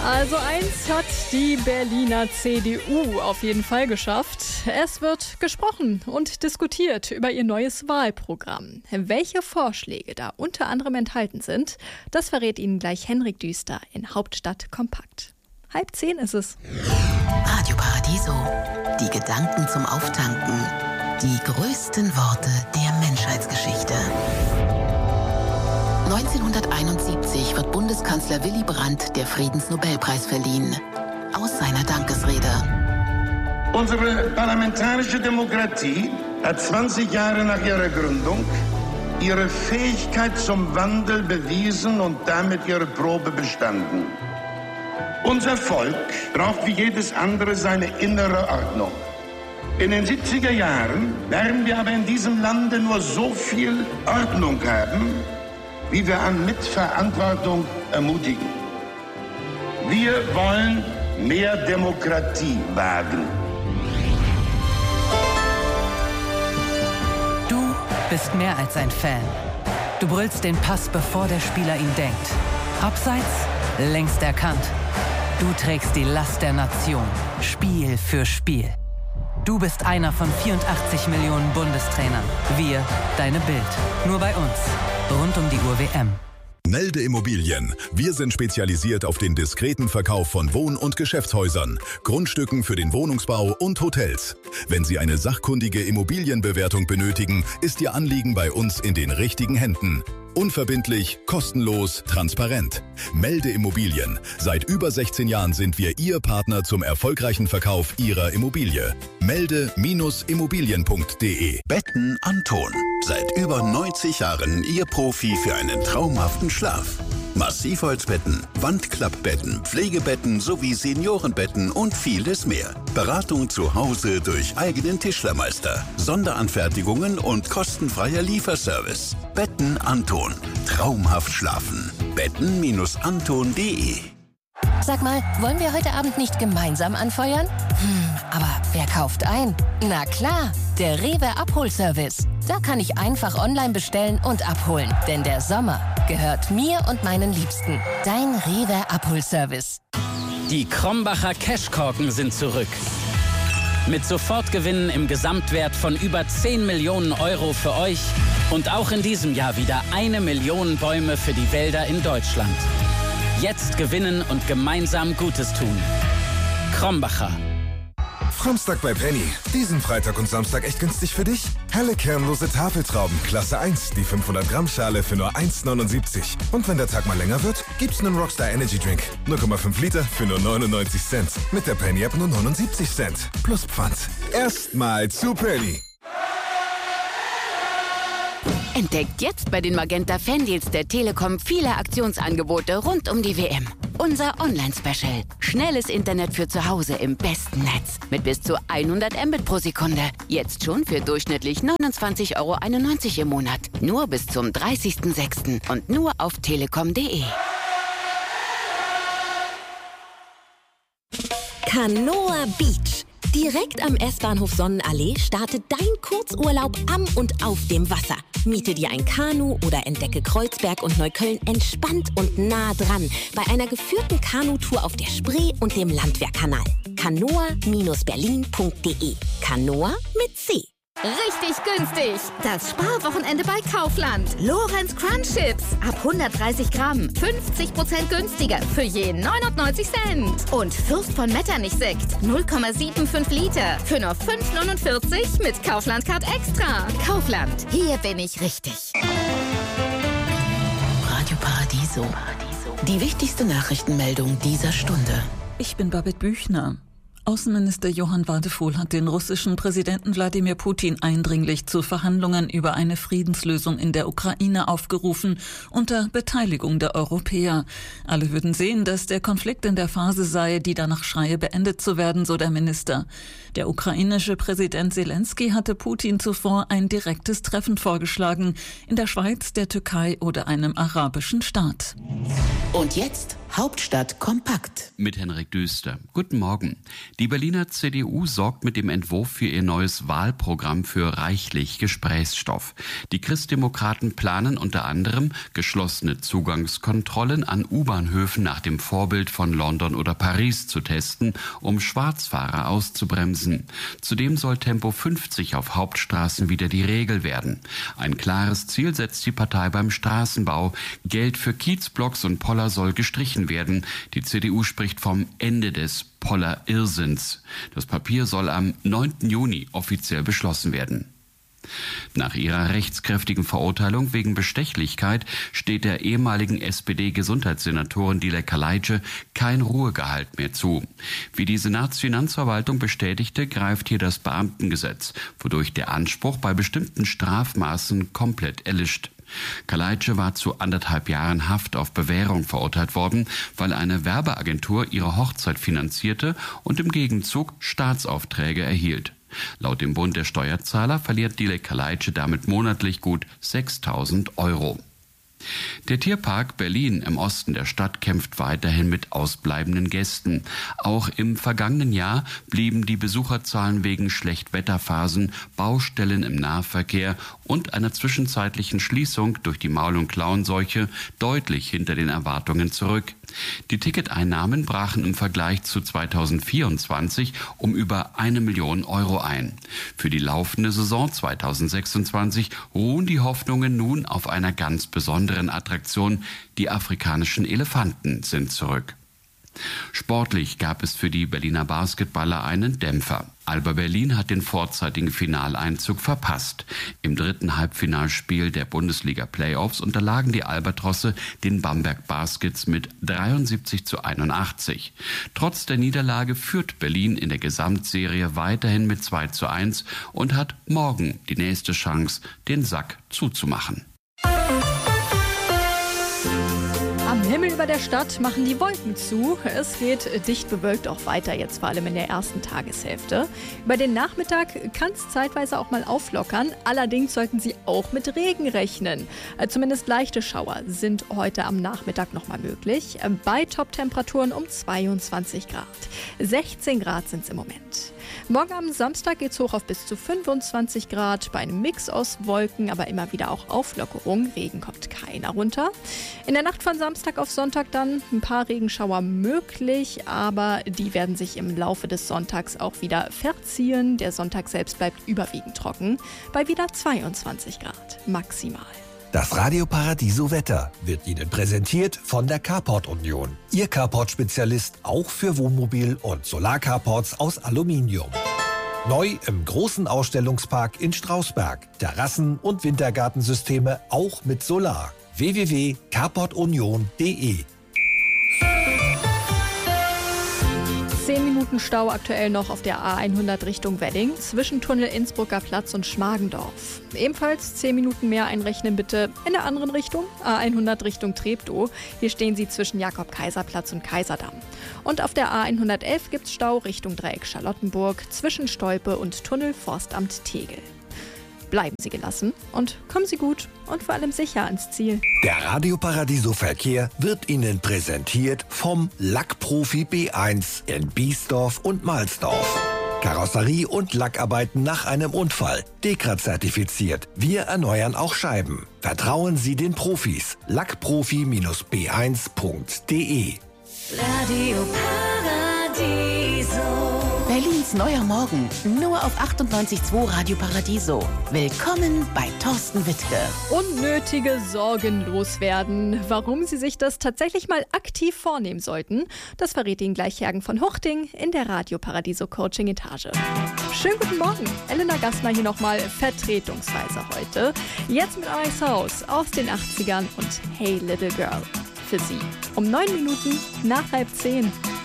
Also eins hat die Berliner CDU auf jeden Fall geschafft. Es wird gesprochen und diskutiert über ihr neues Wahlprogramm. Welche Vorschläge da unter anderem enthalten sind, das verrät Ihnen gleich Henrik Düster in Hauptstadt Kompakt. 9:30 ist es. Radio Paradiso. Die Gedanken zum Auftanken. Die größten Worte der Menschheitsgeschichte. 1971 wird Bundeskanzler Willy Brandt der Friedensnobelpreis verliehen. Aus seiner Dankesrede. Unsere parlamentarische Demokratie hat 20 Jahre nach ihrer Gründung ihre Fähigkeit zum Wandel bewiesen und damit ihre Probe bestanden. Unser Volk braucht wie jedes andere seine innere Ordnung. In den 70er Jahren werden wir aber in diesem Lande nur so viel Ordnung haben, wie wir an Mitverantwortung ermutigen. Wir wollen mehr Demokratie wagen. Du bist mehr als ein Fan. Du brüllst den Pass, bevor der Spieler ihn denkt. Abseits, längst erkannt. Du trägst die Last der Nation, Spiel für Spiel. Du bist einer von 84 Millionen Bundestrainern. Wir, deine Bild. Nur bei uns. Rund um die Uhr WM. Melde Immobilien. Wir sind spezialisiert auf den diskreten Verkauf von Wohn- und Geschäftshäusern, Grundstücken für den Wohnungsbau und Hotels. Wenn Sie eine sachkundige Immobilienbewertung benötigen, ist Ihr Anliegen bei uns in den richtigen Händen. Unverbindlich, kostenlos, transparent. Melde Immobilien. Seit über 16 Jahren sind wir Ihr Partner zum erfolgreichen Verkauf Ihrer Immobilie. Melde-immobilien.de. Betten Anton. Seit über 90 Jahren Ihr Profi für einen traumhaften Schlaf. Massivholzbetten, Wandklappbetten, Pflegebetten sowie Seniorenbetten und vieles mehr. Beratung zu Hause durch eigenen Tischlermeister, Sonderanfertigungen und kostenfreier Lieferservice. Betten Anton. Traumhaft schlafen. Betten-anton.de. Sag mal, wollen wir heute Abend nicht gemeinsam anfeuern? Aber wer kauft ein? Na klar, der Rewe Abholservice. Da kann ich einfach online bestellen und abholen. Denn der Sommer gehört mir und meinen Liebsten. Dein Rewe Abholservice. Die Krombacher Cashkorken sind zurück. Mit Sofortgewinnen im Gesamtwert von über 10 Millionen Euro für euch und auch in diesem Jahr wieder 1 Million Bäume für die Wälder in Deutschland. Jetzt gewinnen und gemeinsam Gutes tun. Krombacher. Samstag bei Penny. Diesen Freitag und Samstag echt günstig für dich? Helle kernlose Tafeltrauben, Klasse 1, die 500 Gramm Schale für nur 1,79. Und wenn der Tag mal länger wird, gibt's einen Rockstar Energy Drink. 0,5 Liter für nur 99 Cent. Mit der Penny App nur 79 Cent. Plus Pfand. Erstmal zu Penny. Entdeckt jetzt bei den Magenta Fandeals der Telekom viele Aktionsangebote rund um die WM. Unser Online-Special. Schnelles Internet für zu Hause im besten Netz. Mit bis zu 100 Mbit pro Sekunde. Jetzt schon für durchschnittlich 29,91 € im Monat. Nur bis zum 30.06. und nur auf telekom.de. Kanoa Beach. Direkt am S-Bahnhof Sonnenallee startet dein Kurzurlaub am und auf dem Wasser. Miete dir ein Kanu oder entdecke Kreuzberg und Neukölln entspannt und nah dran bei einer geführten Kanutour auf der Spree und dem Landwehrkanal. Kanoa-berlin.de. Kanoa mit C. Richtig günstig. Das Sparwochenende bei Kaufland. Lorenz Crunch Chips. Ab 130 Gramm. 50% günstiger. Für je 99 Cent. Und Fürst von Metternich Sekt. 0,75 Liter. Für nur 5,49 mit Kaufland Card Extra. Kaufland. Hier bin ich richtig. Radio Paradiso. Die wichtigste Nachrichtenmeldung dieser Stunde. Ich bin Babette Büchner. Außenminister Johann Wadephul hat den russischen Präsidenten Wladimir Putin eindringlich zu Verhandlungen über eine Friedenslösung in der Ukraine aufgerufen, unter Beteiligung der Europäer. Alle würden sehen, dass der Konflikt in der Phase sei, die danach schreie, beendet zu werden, so der Minister. Der ukrainische Präsident Zelensky hatte Putin zuvor ein direktes Treffen vorgeschlagen, in der Schweiz, der Türkei oder einem arabischen Staat. Und jetzt Hauptstadt kompakt. Mit Henrik Düster. Guten Morgen. Die Berliner CDU sorgt mit dem Entwurf für ihr neues Wahlprogramm für reichlich Gesprächsstoff. Die Christdemokraten planen unter anderem geschlossene Zugangskontrollen an U-Bahnhöfen nach dem Vorbild von London oder Paris zu testen, um Schwarzfahrer auszubremsen. Zudem soll Tempo 50 auf Hauptstraßen wieder die Regel werden. Ein klares Ziel setzt die Partei beim Straßenbau. Geld für Kiezblocks und Poller soll gestrichen werden. Die CDU spricht vom Ende des Poller-Irrsinns. Das Papier soll am 9. Juni offiziell beschlossen werden. Nach ihrer rechtskräftigen Verurteilung wegen Bestechlichkeit steht der ehemaligen SPD-Gesundheitssenatorin Dilek Kaleitsche kein Ruhegehalt mehr zu. Wie die Senatsfinanzverwaltung bestätigte, greift hier das Beamtengesetz, wodurch der Anspruch bei bestimmten Strafmaßen komplett erlischt. Kaleitsche war zu 1,5 Jahren Haft auf Bewährung verurteilt worden, weil eine Werbeagentur ihre Hochzeit finanzierte und im Gegenzug Staatsaufträge erhielt. Laut dem Bund der Steuerzahler verliert Dilek Kaleitsche damit monatlich gut 6.000 €. Der Tierpark Berlin im Osten der Stadt kämpft weiterhin mit ausbleibenden Gästen. Auch im vergangenen Jahr blieben die Besucherzahlen wegen Schlechtwetterphasen, Baustellen im Nahverkehr und einer zwischenzeitlichen Schließung durch die Maul- und Klauenseuche deutlich hinter den Erwartungen zurück. Die Ticketeinnahmen brachen im Vergleich zu 2024 um über 1 Million € ein. Für die laufende Saison 2026 ruhen die Hoffnungen nun auf einer ganz besonderen Attraktion. Die afrikanischen Elefanten sind zurück. Sportlich gab es für die Berliner Basketballer einen Dämpfer. Alba Berlin hat den vorzeitigen Finaleinzug verpasst. Im 3. Halbfinalspiel der Bundesliga-Playoffs unterlagen die Albatrosse den Bamberg Baskets mit 73:81. Trotz der Niederlage führt Berlin in der Gesamtserie weiterhin mit 2:1 und hat morgen die nächste Chance, den Sack zuzumachen. Am Himmel über der Stadt machen die Wolken zu. Es geht dicht bewölkt auch weiter, jetzt vor allem in der ersten Tageshälfte. Über den Nachmittag kann es zeitweise auch mal auflockern. Allerdings sollten Sie auch mit Regen rechnen. Zumindest leichte Schauer sind heute am Nachmittag noch mal möglich. Bei Top-Temperaturen um 22 Grad. 16 Grad sind es im Moment. Morgen am Samstag geht es hoch auf bis zu 25 Grad. Bei einem Mix aus Wolken, aber immer wieder auch Auflockerung. Regen kommt keiner runter. In der Nacht von Samstag auf Sonntag dann ein paar Regenschauer möglich, aber die werden sich im Laufe des Sonntags auch wieder verziehen. Der Sonntag selbst bleibt überwiegend trocken, bei wieder 22 Grad maximal. Das Radio Paradiso Wetter wird Ihnen präsentiert von der Carport Union. Ihr Carport-Spezialist auch für Wohnmobil- und Solarcarports aus Aluminium. Neu im großen Ausstellungspark in Strausberg. Terrassen- und Wintergartensysteme auch mit Solar. www.carportunion.de 10 Minuten Stau aktuell noch auf der A100 Richtung Wedding, zwischen Tunnel Innsbrucker Platz und Schmargendorf. Ebenfalls 10 Minuten mehr einrechnen bitte in der anderen Richtung, A100 Richtung Treptow. Hier stehen Sie zwischen Jakob-Kaiser-Platz und Kaiserdamm. Und auf der A111 gibt's Stau Richtung Dreieck Charlottenburg, zwischen Stolpe und Tunnel Forstamt Tegel. Bleiben Sie gelassen und kommen Sie gut und vor allem sicher ans Ziel. Der Radio Paradiso Verkehr wird Ihnen präsentiert vom Lackprofi B1 in Biesdorf und Mahlsdorf. Karosserie und Lackarbeiten nach einem Unfall. Dekra-zertifiziert. Wir erneuern auch Scheiben. Vertrauen Sie den Profis. Lackprofi-b1.de Radio Paradiso. Berlins neuer Morgen, nur auf 98.2 Radio Paradiso. Willkommen bei Thorsten Wittke. Unnötige Sorgen loswerden. Warum Sie sich das tatsächlich mal aktiv vornehmen sollten, das verrät Ihnen gleich Jürgen von Huchting in der Radio Paradiso Coaching Etage. Schönen guten Morgen, Elena Gassner hier nochmal vertretungsweise heute. Jetzt mit Ice House aus den 80ern und Hey Little Girl für Sie. Um 9 Minuten nach 9:30.